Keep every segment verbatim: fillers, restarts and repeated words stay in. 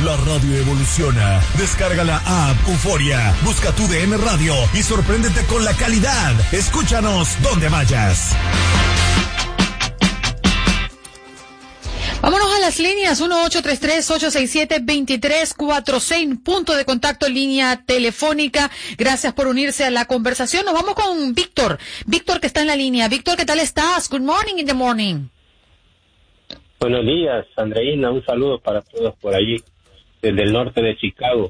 La radio evoluciona. Descarga la app Euforia, busca tu D N Radio y sorpréndete con la calidad. Escúchanos donde vayas. Vámonos a las líneas uno ocho tres tres, ocho seis siete, dos tres cuatro seis, punto de contacto, línea telefónica. Gracias por unirse a la conversación. Nos vamos con Víctor. Víctor, que está en la línea. Víctor, ¿qué tal estás? Good morning in the morning. Buenos días, Andreina. Un saludo para todos por allí, desde el norte de Chicago.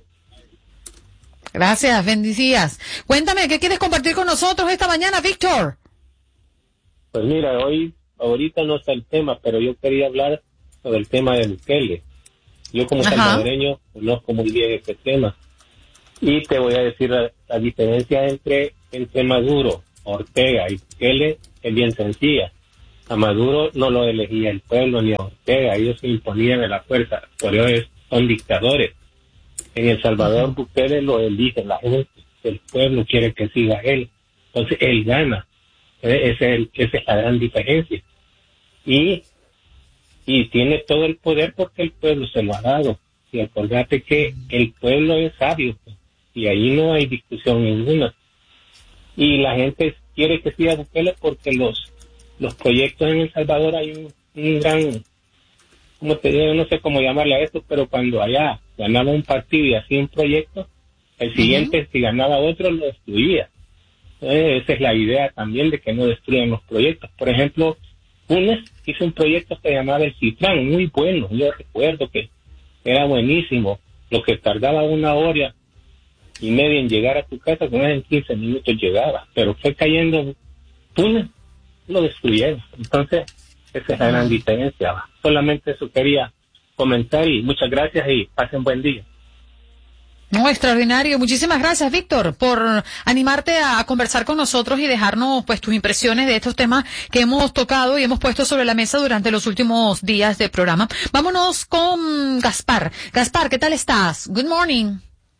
Gracias, bendecidas. Cuéntame, ¿qué quieres compartir con nosotros esta mañana, Víctor? Pues mira, hoy, ahorita no está el tema, pero yo quería hablar sobre el tema de Bukele. Yo como Ajá. salvadoreño conozco muy bien este tema. Y te voy a decir la, la diferencia entre, entre Maduro, Ortega y Bukele es bien sencilla. A Maduro no lo elegía el pueblo ni a Ortega, ellos se imponían de la fuerza, por eso son dictadores. En El Salvador, uh-huh. Bukele lo elige la gente, el pueblo quiere que siga él, entonces él gana. Esa es, esa es la gran diferencia. Y y tiene todo el poder porque el pueblo se lo ha dado. Y acordate que el pueblo es sabio, y ahí no hay discusión ninguna. Y la gente quiere que siga Bukele porque los los proyectos en El Salvador hay un, un gran, como te digo, no sé cómo llamarle a esto, pero cuando allá ganaba un partido y hacía un proyecto, el siguiente, uh-huh. si ganaba otro, lo destruía. Entonces, esa es la idea también de que no destruyan los proyectos. Por ejemplo, Funes hizo un proyecto que se llamaba el Citran, muy bueno. Yo recuerdo que era buenísimo. Lo que tardaba una hora y media en llegar a tu casa, con en quince minutos llegaba. Pero fue cayendo Funes, lo destruyeron. Entonces, esa es la gran diferencia. Solamente eso quería comentar y muchas gracias y pasen buen día. No, extraordinario. Muchísimas gracias, Víctor, por animarte a conversar con nosotros y dejarnos pues tus impresiones de estos temas que hemos tocado y hemos puesto sobre la mesa durante los últimos días del programa. Vámonos con Gaspar. Gaspar, ¿qué tal estás? Good morning.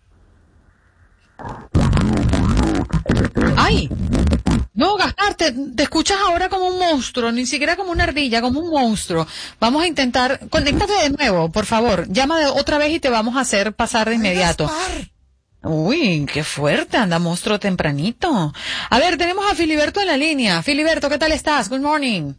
¡Ay! No, Gaspar, te, te escuchas ahora como un monstruo, ni siquiera como una ardilla, como un monstruo. Vamos a intentar, conéctate de nuevo, por favor. Llama de otra vez y te vamos a hacer pasar de inmediato. Uy, qué fuerte, anda monstruo tempranito. A ver, tenemos a Filiberto en la línea. Filiberto, ¿qué tal estás? Good morning.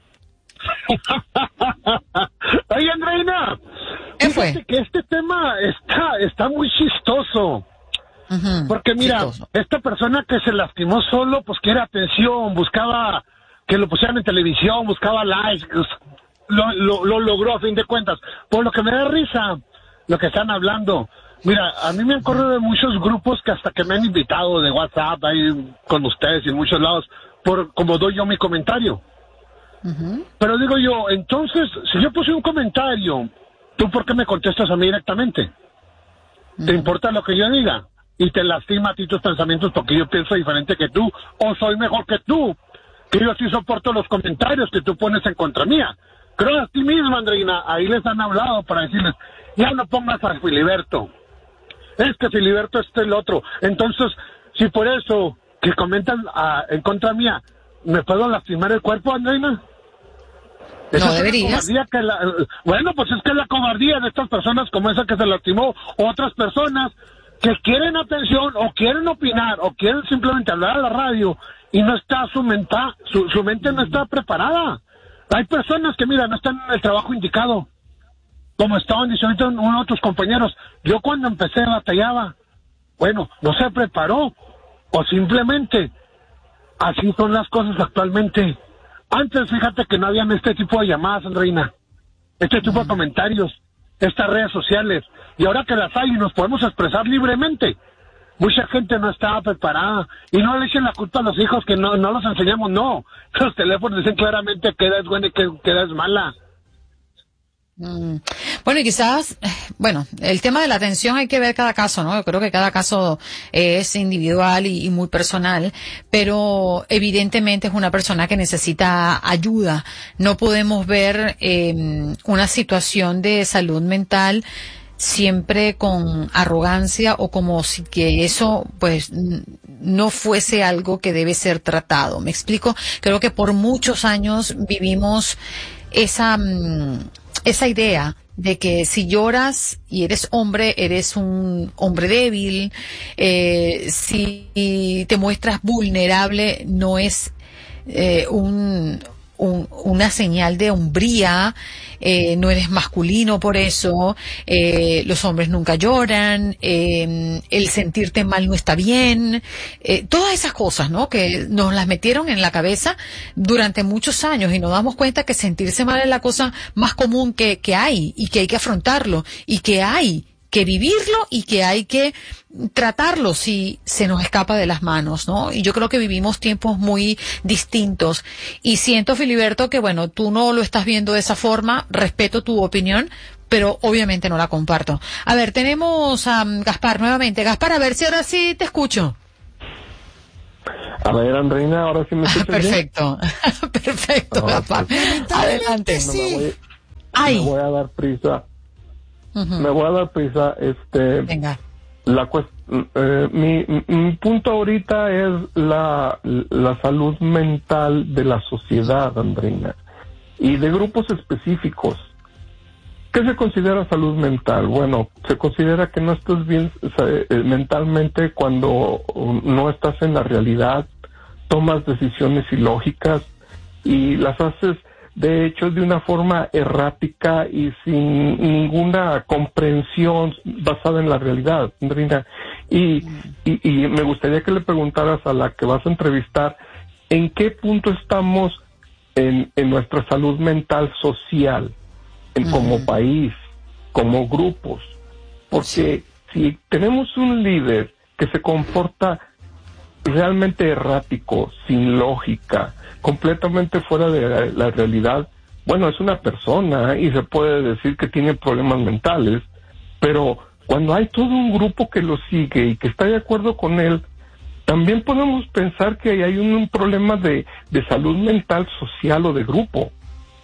Oye, Andreina, ¿qué fue? Que este tema está, está muy chistoso. Uh-huh. Porque mira, chistoso. Esta persona que se lastimó solo, pues quiere atención, buscaba que lo pusieran en televisión, buscaba likes, lo, lo, lo logró a fin de cuentas. Por lo que me da risa lo que están hablando. Mira, a mí me han corrido de muchos grupos que hasta que me han invitado de WhatsApp, ahí con ustedes y en muchos lados, por como doy yo mi comentario. Uh-huh. Pero digo yo, entonces, si yo puse un comentario, ¿tú por qué me contestas a mí directamente? Uh-huh. ¿Te importa lo que yo diga? Y te lastima a ti tus pensamientos porque yo pienso diferente que tú, o soy mejor que tú, que yo sí soporto los comentarios que tú pones en contra mía. Creo a ti misma, Andreina, ahí les han hablado para decirles, ya no pongas a Filiberto, es que Filiberto es el otro. Entonces, si por eso que comentan a, en contra mía, ¿me puedo lastimar el cuerpo, Andreina? No deberías. Que la, bueno, pues es que es la cobardía de estas personas como esa que se lastimó, otras personas que quieren atención o quieren opinar o quieren simplemente hablar a la radio y no está su mente, su, su mente no está preparada. Hay personas que, mira, no están en el trabajo indicado. Como estaban diciendo uno de tus compañeros, yo cuando empecé batallaba. Bueno, no se preparó o simplemente así son las cosas actualmente. Antes, fíjate que no habían este tipo de llamadas, Andreina, este tipo de comentarios, estas redes sociales, y ahora que las hay y nos podemos expresar libremente, mucha gente no estaba preparada, y no le echen la culpa a los hijos que no, no los enseñamos, no, los teléfonos dicen claramente que edad es buena y que, que edad es mala. Mm. Bueno, y quizás, bueno, el tema de la atención hay que ver cada caso, ¿no? Yo creo que cada caso es individual y, y muy personal, pero evidentemente es una persona que necesita ayuda. No podemos ver eh, una situación de salud mental siempre con arrogancia o como si que eso, pues, no fuese algo que debe ser tratado. ¿Me explico? Creo que por muchos años vivimos esa... esa idea de que si lloras y eres hombre, eres un hombre débil, eh, si te muestras vulnerable, no es eh, un, un, una señal de hombría, eh, no eres masculino por eso, eh, los hombres nunca lloran, eh, el sentirte mal no está bien, eh, todas esas cosas, ¿no? Que nos las metieron en la cabeza durante muchos años y nos damos cuenta que sentirse mal es la cosa más común que, que hay y que hay que afrontarlo y que hay que vivirlo y que hay que tratarlo si se nos escapa de las manos, ¿no? Y yo creo que vivimos tiempos muy distintos. Y siento, Filiberto, que bueno, tú no lo estás viendo de esa forma, respeto tu opinión, pero obviamente no la comparto. A ver, tenemos a um, Gaspar nuevamente. Gaspar, a ver si ahora sí te escucho. A ver, Andreina, ahora sí me escuchas bien. Perfecto, perfecto, Ah, Gaspar. pues, Adelante. no me voy, Ay. me voy a dar prisa. Uh-huh. Me voy a dar prisa. Este, Venga. La cuest- eh, mi, mi punto ahorita es la, la salud mental de la sociedad, Andreina, y de grupos específicos. ¿Qué se considera salud mental? Bueno, se considera que no estás bien eh, mentalmente cuando no estás en la realidad, tomas decisiones ilógicas y las haces de hecho de una forma errática y sin ninguna comprensión basada en la realidad, Andrina. Y, y, y me gustaría que le preguntaras a la que vas a entrevistar, ¿en qué punto estamos en, en nuestra salud mental social, en, uh-huh. como país, como grupos? Porque si tenemos un líder que se comporta realmente errático, sin lógica, completamente fuera de la, la realidad, bueno, es una persona y se puede decir que tiene problemas mentales, pero cuando hay todo un grupo que lo sigue y que está de acuerdo con él, también podemos pensar que hay un, un problema de, de salud mental social o de grupo.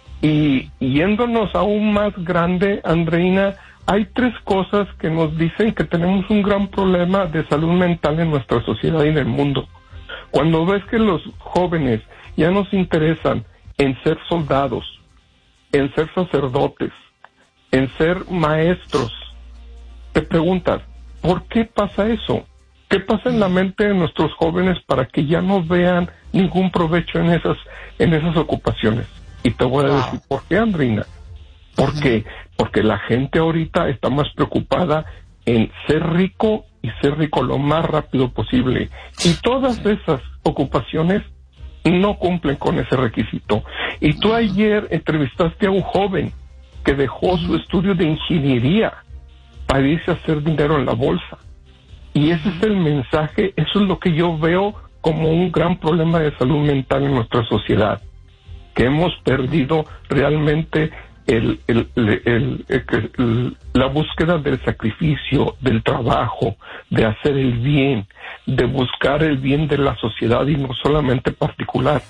Y yéndonos aún más grande, Andreina, hay tres cosas que nos dicen que tenemos un gran problema de salud mental en nuestra sociedad y en el mundo. Cuando ves que los jóvenes ya nos interesan en ser soldados, en ser sacerdotes, en ser maestros, te preguntas, ¿por qué pasa eso? ¿Qué pasa en la mente de nuestros jóvenes para que ya no vean ningún provecho en esas, en esas ocupaciones? Y te voy a wow. decir, ¿por qué, Andrina? Porque, porque la gente ahorita está más preocupada en ser rico y ser rico lo más rápido posible. Y todas esas ocupaciones no cumplen con ese requisito. Y tú ayer entrevistaste a un joven que dejó su estudio de ingeniería para irse a hacer dinero en la bolsa. Y ese es el mensaje, eso es lo que yo veo como un gran problema de salud mental en nuestra sociedad, que hemos perdido realmente el, el, el, el, el, el, la búsqueda del sacrificio, del trabajo, de hacer el bien, de buscar el bien de la sociedad y no solamente particular.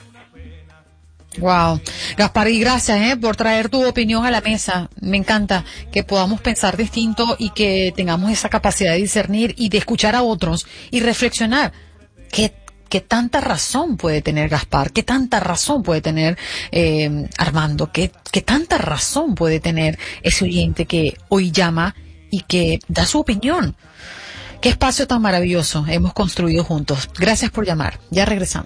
Wow, Gaspar, y gracias eh, por traer tu opinión a la mesa. Me encanta que podamos pensar distinto y que tengamos esa capacidad de discernir y de escuchar a otros y reflexionar. ¿Qué, qué tanta razón puede tener Gaspar? ¿Qué tanta razón puede tener eh, Armando? ¿Qué, ¿Qué tanta razón puede tener ese oyente que hoy llama y que da su opinión? Qué espacio tan maravilloso hemos construido juntos. Gracias por llamar. Ya regresamos.